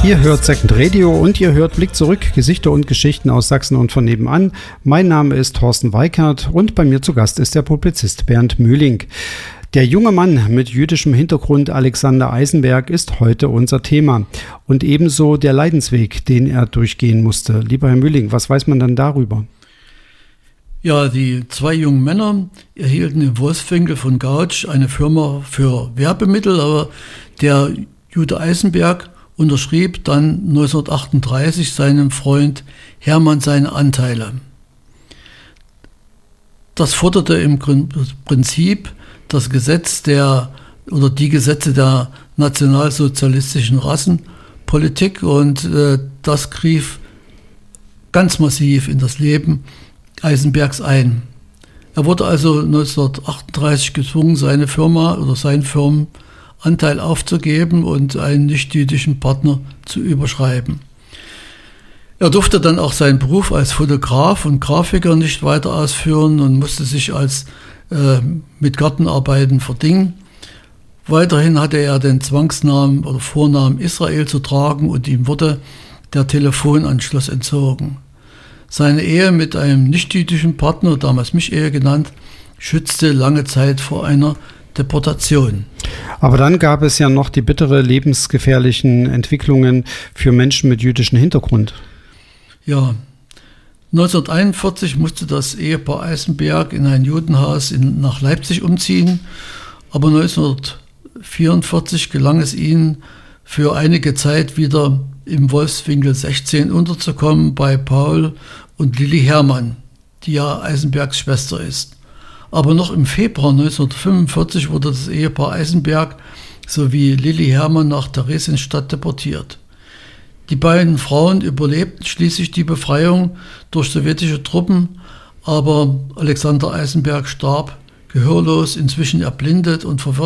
Ihr hört Second Radio und ihr hört Blick zurück, Gesichter und Geschichten aus Sachsen und von nebenan. Mein Name ist Thorsten Weikert und bei mir zu Gast ist der Publizist Bernd Mühling. Der junge Mann mit jüdischem Hintergrund Alexander Eisenberg ist heute unser Thema und ebenso der Leidensweg, den er durchgehen musste. Lieber Herr Mühling, was weiß man dann darüber? Ja, die zwei jungen Männer erhielten in Wolfswinkel von Gautsch eine Firma für Werbemittel, aber der Jude Eisenberg unterschrieb dann 1938 seinem Freund Hermann seine Anteile. Das forderte im Prinzip das Gesetz die Gesetze der nationalsozialistischen Rassenpolitik und das griff ganz massiv in das Leben Eisenbergs ein. Er wurde also 1938 gezwungen, seine Firma oder seinen Firmenanteil aufzugeben und einen nicht-jüdischen Partner zu überschreiben. Er durfte dann auch seinen Beruf als Fotograf und Grafiker nicht weiter ausführen und musste sich mit Gartenarbeiten verdingen. Weiterhin hatte er den Zwangsnamen oder Vornamen Israel zu tragen und ihm wurde der Telefonanschluss entzogen. Seine Ehe mit einem nicht-jüdischen Partner, damals Mischehe genannt, schützte lange Zeit vor einer Deportation. Aber dann gab es ja noch die bittere, lebensgefährlichen Entwicklungen für Menschen mit jüdischem Hintergrund. Ja, 1941 musste das Ehepaar Eisenberg in ein Judenhaus nach Leipzig umziehen, aber 1944 gelang es ihnen, für einige Zeit wieder im Wolfswinkel 16 unterzukommen bei Paul und Lilli Hermann, die ja Eisenbergs Schwester ist. Aber noch im Februar 1945 wurde das Ehepaar Eisenberg sowie Lilli Hermann nach Theresienstadt deportiert. Die beiden Frauen überlebten schließlich die Befreiung durch sowjetische Truppen, aber Alexander Eisenberg starb gehörlos, inzwischen erblindet und verwirrt